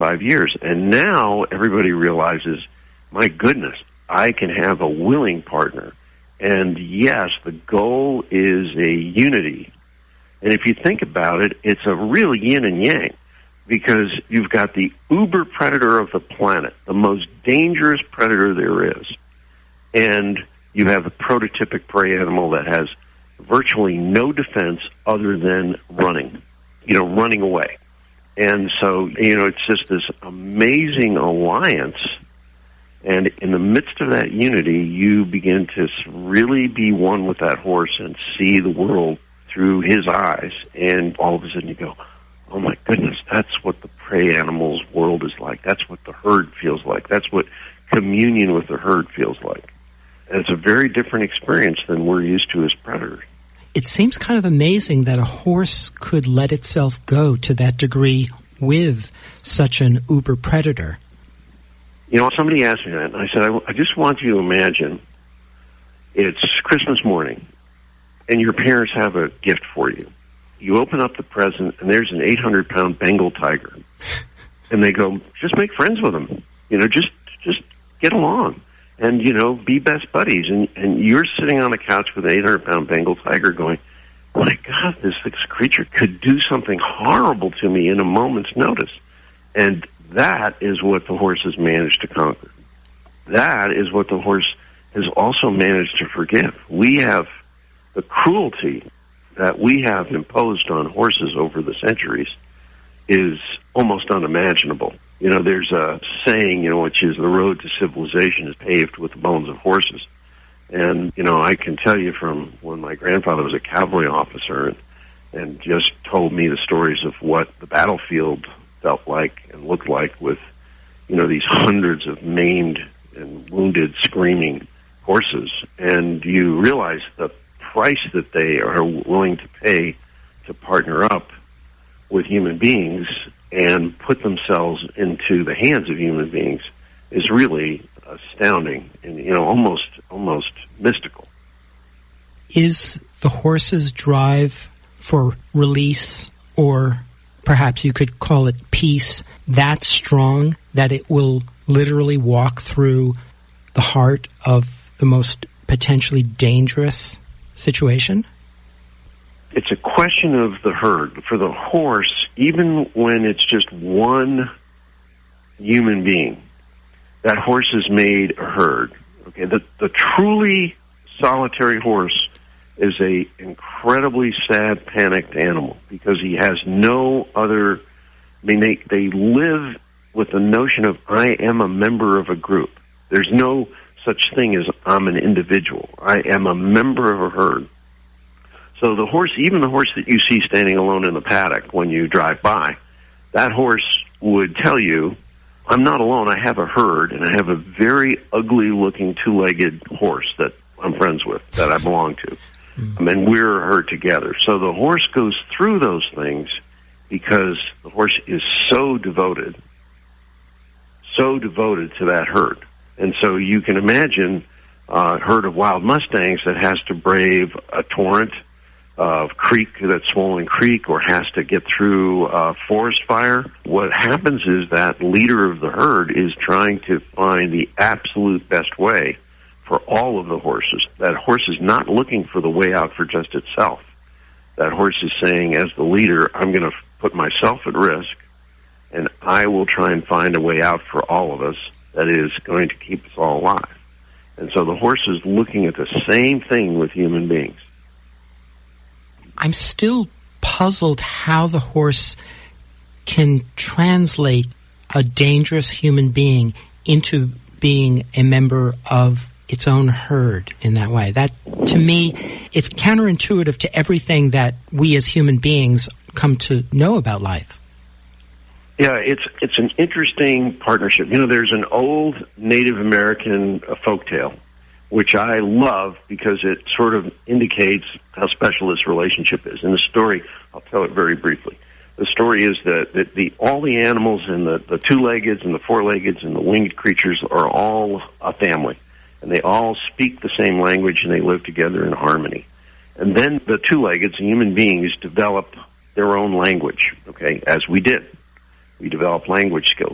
5 years. And now everybody realizes, my goodness, I can have a willing partner. And yes, the goal is a unity. And if you think about it, it's a real yin and yang, because you've got the uber predator of the planet, the most dangerous predator there is, and you have the prototypic prey animal that has virtually no defense other than running away. And so, it's just this amazing alliance. And in the midst of that unity, you begin to really be one with that horse and see the world through his eyes. And all of a sudden you go, oh my goodness, that's what the prey animal's world is like. That's what the herd feels like. That's what communion with the herd feels like. And it's a very different experience than we're used to as predators. It seems kind of amazing that a horse could let itself go to that degree with such an uber predator. Somebody asked me that, and I said, I just want you to imagine it's Christmas morning, and your parents have a gift for you. You open up the present, and there's an 800-pound Bengal tiger. And they go, just make friends with him. Just get along. And, be best buddies. And you're sitting on a couch with an 800-pound Bengal tiger going, my God, this creature could do something horrible to me in a moment's notice. And that is what the horse has managed to conquer. That is what the horse has also managed to forgive. We have the cruelty that we have imposed on horses over the centuries is almost unimaginable. There's a saying, which is the road to civilization is paved with the bones of horses. And, I can tell you from when my grandfather was a cavalry officer and just told me the stories of what the battlefield felt like and looked like with, these hundreds of maimed and wounded, screaming horses. And you realize the price that they are willing to pay to partner up with human beings and put themselves into the hands of human beings is really astounding and, almost mystical. Is the horse's drive for release, or perhaps you could call it peace, that strong that it will literally walk through the heart of the most potentially dangerous situation? It's a question of the herd. For the horse, even when it's just one human being, that horse has made a herd. Okay, the truly solitary horse is a incredibly sad, panicked animal because he has no other. They live with the notion of I am a member of a group. There's no such thing as I'm an individual. I am a member of a herd. So the horse, even the horse that you see standing alone in the paddock when you drive by, that horse would tell you, I'm not alone, I have a herd, and I have a very ugly-looking two-legged horse that I'm friends with, that I belong to. And we're a herd together. So the horse goes through those things because the horse is so devoted to that herd. And so you can imagine a herd of wild Mustangs that has to brave a torrent of creek, that swollen creek, or has to get through a forest fire. What happens is that leader of the herd is trying to find the absolute best way for all of the horses. That horse is not looking for the way out for just itself. That horse is saying, as the leader, I'm going to put myself at risk, and I will try and find a way out for all of us that is going to keep us all alive. And so the horse is looking at the same thing with human beings. I'm still puzzled how the horse can translate a dangerous human being into being a member of its own herd in that way. That, to me, it's counterintuitive to everything that we as human beings come to know about life. Yeah, it's an interesting partnership. There's an old Native American folktale, which I love because it sort of indicates how special this relationship is. In the story, I'll tell it very briefly. The story is that all the animals and the two-leggeds and the four-leggeds and the winged creatures are all a family, and they all speak the same language and they live together in harmony. And then the two-leggeds, human beings, develop their own language, okay, as we did. We develop language skills.